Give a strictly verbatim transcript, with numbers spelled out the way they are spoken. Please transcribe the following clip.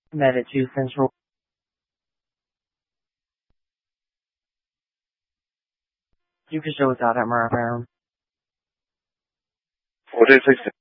Medic two Central. You can show us out at Murray Farm. four J six.